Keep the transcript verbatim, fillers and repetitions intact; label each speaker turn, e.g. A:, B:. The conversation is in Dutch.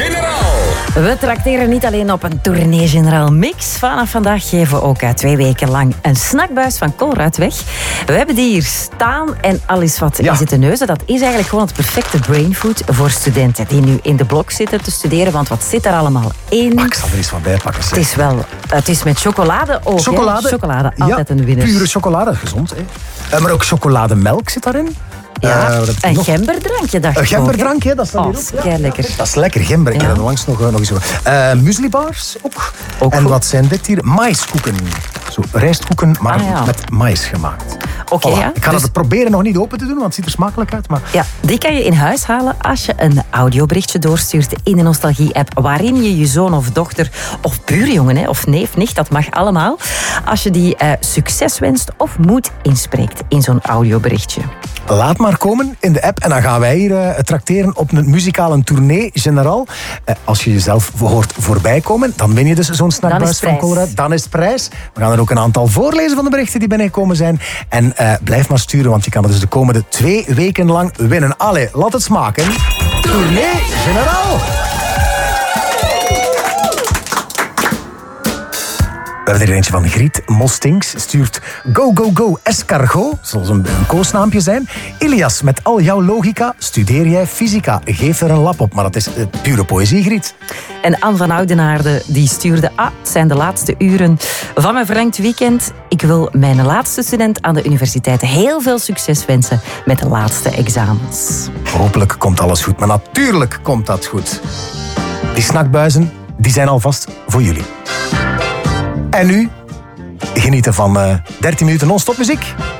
A: Generaal.
B: We trakteren niet alleen op een Tournee Generaal mix. Vanaf vandaag geven we ook uh, twee weken lang een snackbuis van Colruyt weg. We hebben die hier staan en al is wat
C: Ja.
B: in zitten neuzen. Dat is eigenlijk gewoon het perfecte brainfood voor studenten die nu in de blok zitten te studeren. Want wat zit er allemaal in?
C: Maar ik zal er eens van bij pakken.
B: Het is wel, het is met chocolade ook.
C: Chocolade.
B: Hè? Chocolade, altijd
C: ja,
B: een winnaar.
C: Pure chocolade, gezond. Hè. Uh, maar ook chocolademelk zit daarin.
B: Ja,
C: Uh, wat heb ik
B: een
C: nog?
B: gemberdrankje, dacht ik
C: Een
B: ook, hè?
C: gemberdrankje, dat staat
B: Oh,
C: hier op.
B: kei lekker.
C: Dat is lekker, gember. Ik
B: Ja.
C: heb er langs nog, uh, nog eens over. Uh, mueslibars ook.
B: Ook
C: en
B: goed.
C: wat zijn dit hier? Maiskoeken. Zo, rijstkoeken, maar
B: Ah, ja.
C: met mais gemaakt.
B: Oké,
C: Voilà.
B: ja.
C: Ik ga
B: Dus-
C: dat proberen nog niet open te doen, want het ziet er smakelijk uit. Maar
B: Ja, die kan je in huis halen als je een audioberichtje doorstuurt in de Nostalgie-app waarin je je zoon of dochter of buurjongen hè, of neef, nicht, dat mag allemaal, als je die uh, succes wenst of moed inspreekt in zo'n audioberichtje.
C: laat maar komen in de app en dan gaan wij hier uh, trakteren op een muzikale tournee generaal. Uh, als je jezelf hoort voorbij komen, dan win je dus zo'n
B: Dan is
C: snackbuis
B: het
C: van
B: prijs.
C: Colruyt. Dan is het prijs. We gaan er ook een aantal voorlezen van de berichten die binnengekomen zijn. En uh, blijf maar sturen, want je kan het dus de komende twee weken lang winnen. Allee, laat het smaken. Tournee generaal. We hebben er eentje van Griet Mostings. Stuurt Go Go Go Escargot. Zal een, een koosnaampje zijn. Ilias, met al jouw logica studeer jij fysica. Geef er een lap op. Maar dat is uh, pure poëzie, Griet.
B: En Anne van Oudenaarde die stuurde: ah, het zijn de laatste uren van mijn verlengd weekend. Ik wil mijn laatste student aan de universiteit heel veel succes wensen met de laatste examens.
C: Hopelijk komt alles goed. Maar natuurlijk komt dat goed. Die snackbuizen, die zijn alvast voor jullie. En nu genieten van uh, dertien minuten non-stop muziek.